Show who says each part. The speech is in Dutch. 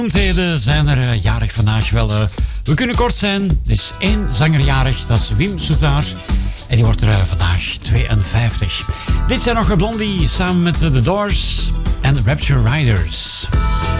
Speaker 1: Beroemdheden zijn er jarig vandaag wel. We kunnen kort zijn. Er is 1 zanger jarig, dat is Wim Soetaar. En die wordt er vandaag 52. Dit zijn nog Blondie samen met The Doors en Rapture Riders.